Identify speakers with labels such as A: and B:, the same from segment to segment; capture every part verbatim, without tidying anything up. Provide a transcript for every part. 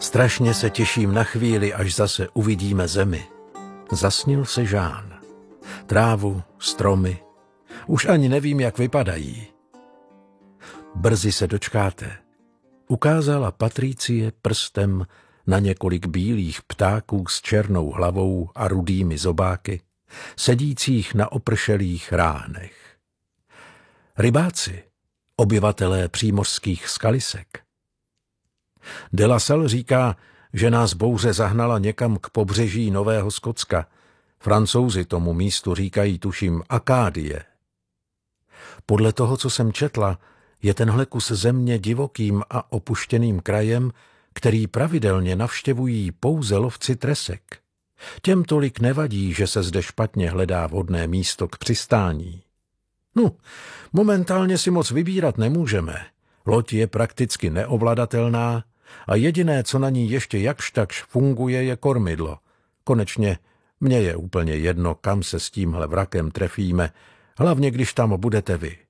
A: Strašně se těším na chvíli, až zase uvidíme zemi. Zasnil se Jean. Trávu, stromy. Už ani nevím, jak vypadají. Brzy se dočkáte. Ukázala Patricie prstem na několik bílých ptáků s černou hlavou a rudými zobáky, sedících na opršelých ránech. Rybáci, obyvatelé přímořských skalisek. De La Salle říká, že nás bouře zahnala někam k pobřeží Nového Skotska. Francouzi tomu místu říkají, tuším, Akádie. Podle toho, co jsem četla, je tenhle kus země divokým a opuštěným krajem, který pravidelně navštěvují pouze lovci tresek. Těm tolik nevadí, že se zde špatně hledá vhodné místo k přistání. No, momentálně si moc vybírat nemůžeme. Loď je prakticky neovladatelná a jediné, co na ní ještě jakž takž funguje, je kormidlo. Konečně mně je úplně jedno, kam se s tímhle vrakem trefíme, hlavně když tam budete vy.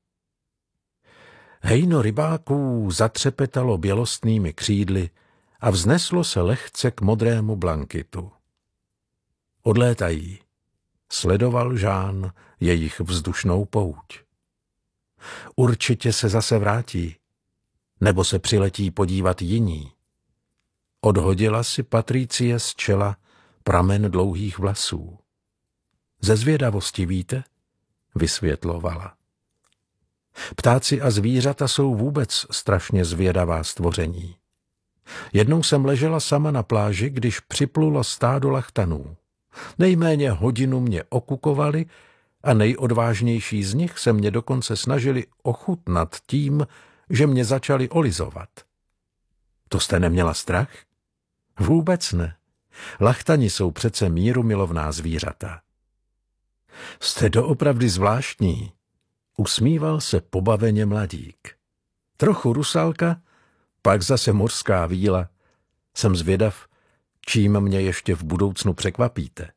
A: Hejno rybáků zatřepetalo bělostnými křídly a vzneslo se lehce k modrému blankitu. Odlétají. Sledoval Jean jejich vzdušnou pouť. Určitě se zase vrátí, nebo se přiletí podívat jiní. Odhodila si Patricie z čela pramen dlouhých vlasů. Ze zvědavosti víte? Vysvětlovala. Ptáci a zvířata jsou vůbec strašně zvědavá stvoření. Jednou jsem ležela sama na pláži, když připlulo stádo lachtanů. Nejméně hodinu mě okukovali a nejodvážnější z nich se mě dokonce snažili ochutnat tím, že mě začali olizovat. To jste neměla strach? Vůbec ne. Lachtani jsou přece mírumilovná zvířata. Jste doopravdy zvláštní, usmíval se pobaveně mladík. Trochu rusálka, pak zase mořská víla. Jsem zvědav, čím mě ještě v budoucnu překvapíte.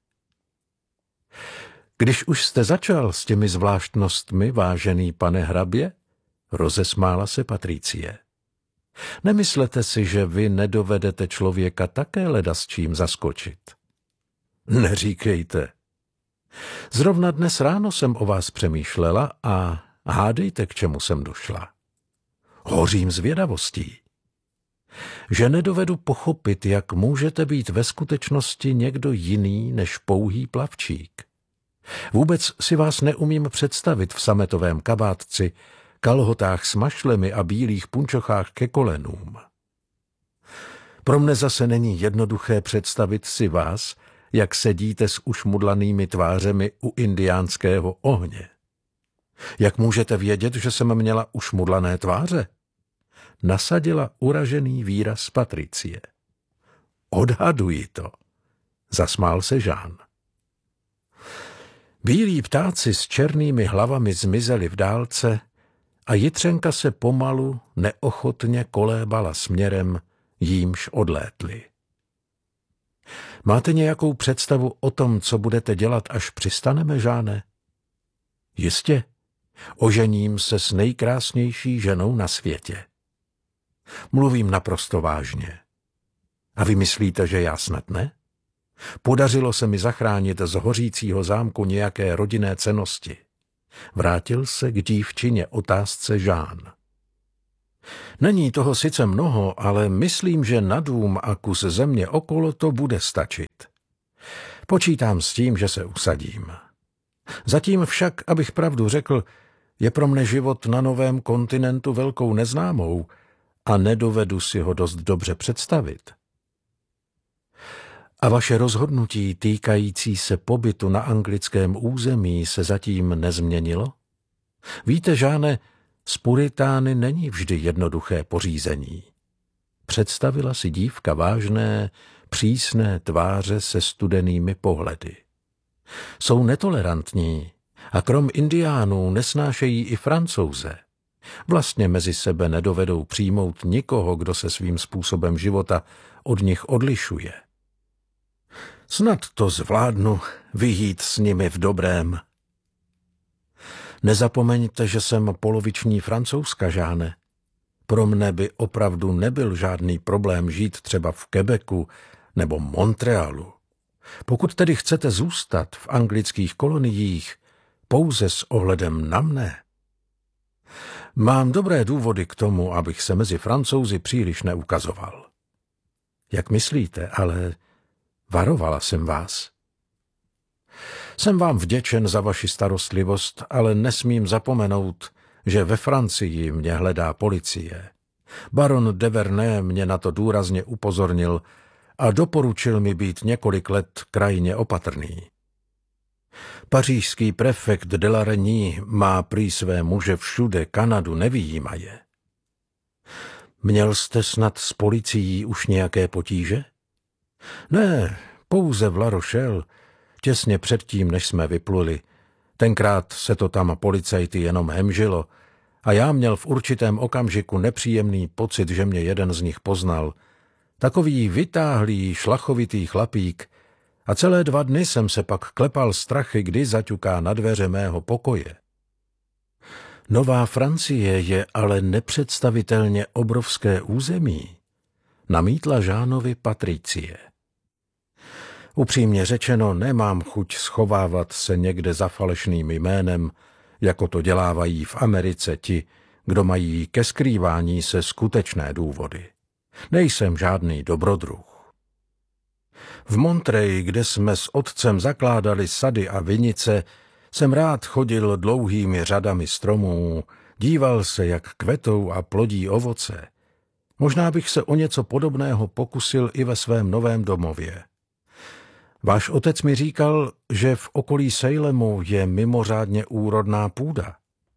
A: Když už jste začal s těmi zvláštnostmi, vážený pane hrabě, rozesmála se Patricie. Nemyslete si, že vy nedovedete člověka také leda s čím zaskočit? Neříkejte. Zrovna dnes ráno jsem o vás přemýšlela a hádejte, k čemu jsem došla. Hořím zvědavostí. Že nedovedu pochopit, jak můžete být ve skutečnosti někdo jiný než pouhý plavčík. Vůbec si vás neumím představit v sametovém kabátci, kalhotách s mašlemi a bílých punčochách ke kolenům. Pro mne zase není jednoduché představit si vás, jak sedíte s ušmudlanými tvářemi u indiánského ohně. Jak můžete vědět, že jsem měla ušmudlané tváře? Nasadila uražený výraz Patricie. Odhaduji to, zasmál se Jean. Bílí ptáci s černými hlavami zmizeli v dálce a Jitřenka se pomalu, neochotně kolébala směrem, jímž odlétli. Máte nějakou představu o tom, co budete dělat, až přistaneme, Žáne? Jistě, ožením se s nejkrásnější ženou na světě. Mluvím naprosto vážně. A vy myslíte, že já snad ne? Podařilo se mi zachránit z hořícího zámku nějaké rodinné cennosti. Vrátil se k dívčině otázce Jean. Není toho sice mnoho, ale myslím, že na dům a kus země okolo to bude stačit. Počítám s tím, že se usadím. Zatím však, abych pravdu řekl, je pro mne život na novém kontinentu velkou neznámou a nedovedu si ho dost dobře představit. A vaše rozhodnutí týkající se pobytu na anglickém území se zatím nezměnilo? Víte, Žáne, s Puritány není vždy jednoduché pořízení. Představila si dívka vážné, přísné tváře se studenými pohledy. Jsou netolerantní a krom indiánů nesnášejí i Francouze. Vlastně mezi sebe nedovedou přijmout nikoho, kdo se svým způsobem života od nich odlišuje. Snad to zvládnu vyjít s nimi v dobrém. Nezapomeňte, že jsem poloviční Francouzka, Žáne. Pro mne by opravdu nebyl žádný problém žít třeba v Quebecu nebo Montrealu. Pokud tedy chcete zůstat v anglických koloniích pouze s ohledem na mne. Mám dobré důvody k tomu, abych se mezi Francouzi příliš neukazoval. Jak myslíte, ale varovala jsem vás. Jsem vám vděčen za vaši starostlivost, ale nesmím zapomenout, že ve Francii mě hledá policie. Baron de Vernet mě na to důrazně upozornil a doporučil mi být několik let krajně opatrný. Pařížský prefekt de la Reynie má prý své muže všude, Kanadu nevyjímaje. Měl jste snad s policií už nějaké potíže? Ne, pouze v La Rochelle, těsně předtím, než jsme vypluli. Tenkrát se to tam policajty jenom hemžilo a já měl v určitém okamžiku nepříjemný pocit, že mě jeden z nich poznal. Takový vytáhlý, šlachovitý chlapík, a celé dva dny jsem se pak klepal strachy, kdy zaťuká na dveře mého pokoje. Nová Francie je ale nepředstavitelně obrovské území, namítla Jeanovi Patricie. Upřímně řečeno, nemám chuť schovávat se někde za falešným jménem, jako to dělávají v Americe ti, kdo mají ke skrývání se skutečné důvody. Nejsem žádný dobrodruh. V Montreuil, kde jsme s otcem zakládali sady a vinice, jsem rád chodil dlouhými řadami stromů, díval se, jak kvetou a plodí ovoce. Možná bych se o něco podobného pokusil i ve svém novém domově. Váš otec mi říkal, že v okolí Salemu je mimořádně úrodná půda.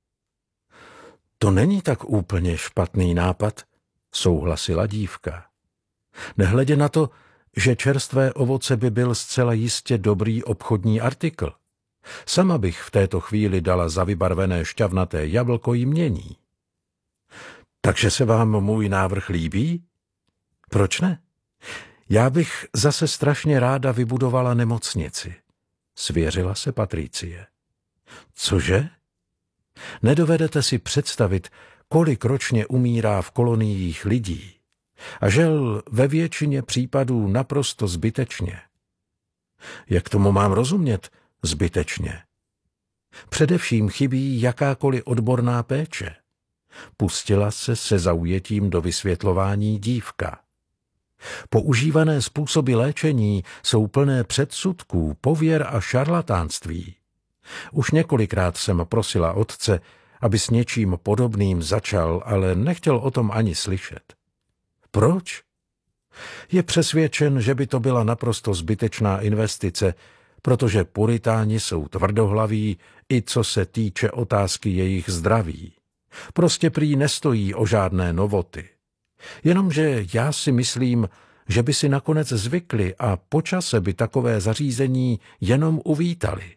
A: To není tak úplně špatný nápad, souhlasila dívka. Nehledě na to, že čerstvé ovoce by byl zcela jistě dobrý obchodní artikl. Sama bych v této chvíli dala za vybarvené šťavnaté jablko jmění. Takže se vám můj návrh líbí? Proč ne? Já bych zase strašně ráda vybudovala nemocnici, svěřila se Patricie. Cože? Nedovedete si představit, kolik ročně umírá v koloniích lidí. A žel ve většině případů naprosto zbytečně. Jak tomu mám rozumět zbytečně? Především chybí jakákoliv odborná péče. Pustila se se zaujetím do vysvětlování dívka. Používané způsoby léčení jsou plné předsudků, pověr a šarlatánství. Už několikrát jsem prosila otce, aby s něčím podobným začal, ale nechtěl o tom ani slyšet. Proč? Je přesvědčen, že by to byla naprosto zbytečná investice, protože puritáni jsou tvrdohlaví, i co se týče otázky jejich zdraví. Prostě prý nestojí o žádné novoty. Jenomže já si myslím, že by si nakonec zvykli a po čase by takové zařízení jenom uvítali.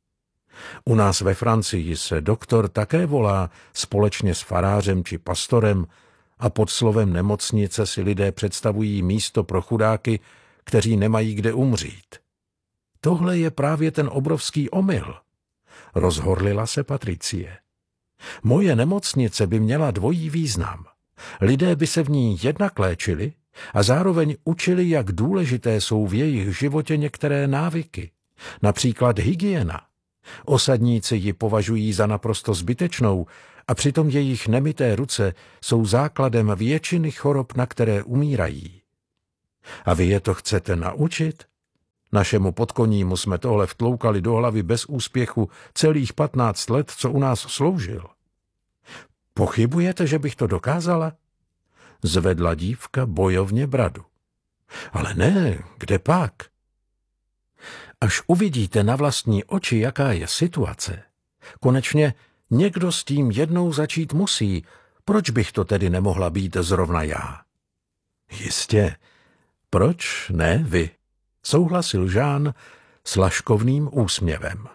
A: U nás ve Francii se doktor také volá společně s farářem či pastorem a pod slovem nemocnice si lidé představují místo pro chudáky, kteří nemají kde umřít. Tohle je právě ten obrovský omyl, rozhorlila se Patricie. Moje nemocnice by měla dvojí význam. Lidé by se v ní jednak léčili a zároveň učili, jak důležité jsou v jejich životě některé návyky, například hygiena. Osadníci ji považují za naprosto zbytečnou a přitom jejich nemyté ruce jsou základem většiny chorob, na které umírají. A vy je to chcete naučit? Našemu podkonímu jsme tohle vtloukali do hlavy bez úspěchu celých patnáct let, co u nás sloužil. Pochybujete, že bych to dokázala? Zvedla dívka bojovně bradu. Ale ne, kde pak? Až uvidíte na vlastní oči, jaká je situace. Konečně někdo s tím jednou začít musí. Proč bych to tedy nemohla být zrovna já? Jistě. Proč ne vy? Souhlasil Jean s laškovným úsměvem.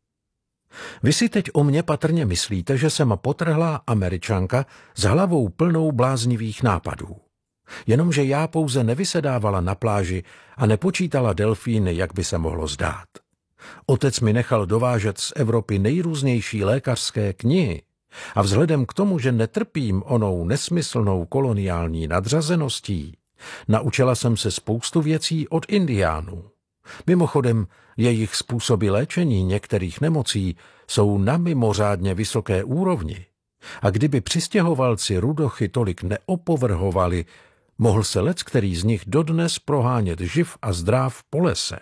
A: Vy si teď o mě patrně myslíte, že jsem potrhlá Američanka s hlavou plnou bláznivých nápadů. Jenomže já pouze nevysedávala na pláži a nepočítala delfíny, jak by se mohlo zdát. Otec mi nechal dovážet z Evropy nejrůznější lékařské knihy A vzhledem k tomu, že netrpím onou nesmyslnou koloniální nadřazeností, naučila jsem se spoustu věcí od Indiánů. Mimochodem, jejich způsoby léčení některých nemocí jsou na mimořádně vysoké úrovni. A kdyby přistěhovalci rudochy tolik neopovrhovali, mohl se leckterý z nich dodnes prohánět živ a zdrav po lese.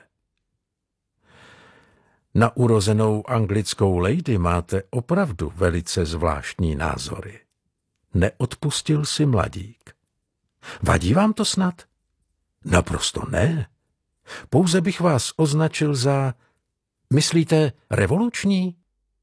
A: Na urozenou anglickou lady máte opravdu velice zvláštní názory. Neodpustil si mladík. Vadí vám to snad? Naprosto ne. Pouze bych vás označil za, myslíte, revoluční?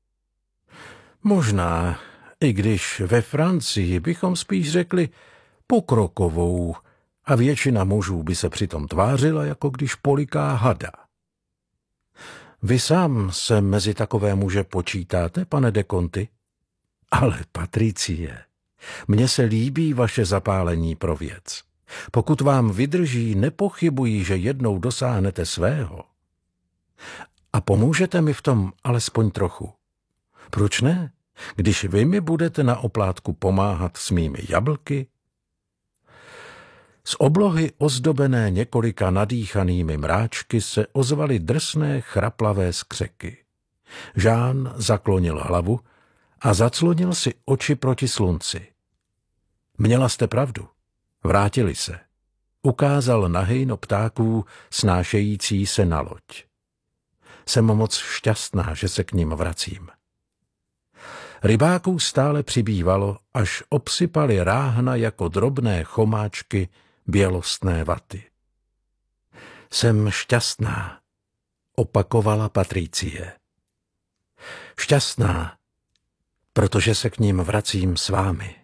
A: Možná, i když ve Francii bychom spíš řekli pokrokovou a většina mužů by se přitom tvářila, jako když poliká hada. Vy sám se mezi takové muže počítáte, pane de Conti? Ale, Patricie, mně se líbí vaše zapálení pro věc. Pokud vám vydrží, nepochybuji, že jednou dosáhnete svého. A pomůžete mi v tom alespoň trochu. Proč ne, když vy mi budete na oplátku pomáhat s mými jablky? Z oblohy ozdobené několika nadýchanými mráčky se ozvaly drsné chraplavé skřeky. Jean zaklonil hlavu a zaclonil si oči proti slunci. Měla jste pravdu. Vrátili se. Ukázal na hejno ptáků snášející se na loď. Jsem moc šťastná, že se k nim vracím. Rybáků stále přibývalo, až obsypali ráhna jako drobné chomáčky bělostné vaty. Jsem šťastná, opakovala Patricie. Šťastná, protože se k ním vracím s vámi.